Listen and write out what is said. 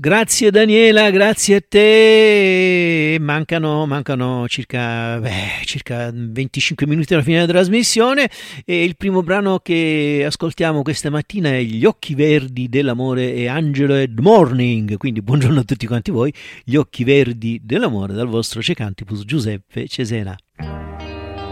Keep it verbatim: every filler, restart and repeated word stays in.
Grazie Daniela, grazie a te. Mancano, mancano circa, beh, circa venticinque minuti alla fine della trasmissione e il primo brano che ascoltiamo questa mattina è Gli occhi verdi dell'amore e Angelo Good Morning, quindi buongiorno a tutti quanti voi. Gli occhi verdi dell'amore dal vostro Cecantipus Giuseppe Cesena.